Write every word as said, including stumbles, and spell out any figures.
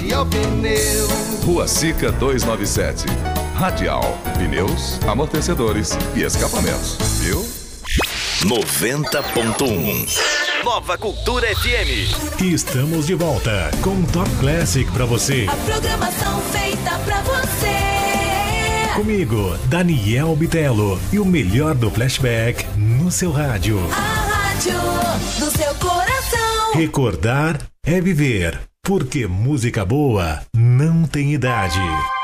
ao pneu. Rua Sica duzentos e noventa e sete. Radial, pneus, amortecedores e escapamentos, viu? noventa ponto um Nova Cultura F M. E estamos de volta com o Top Classic pra você. A programação feita pra você. Comigo, Daniel Bitelo e o melhor do flashback no seu rádio. A rádio do seu coração. Recordar é viver, porque música boa não tem idade.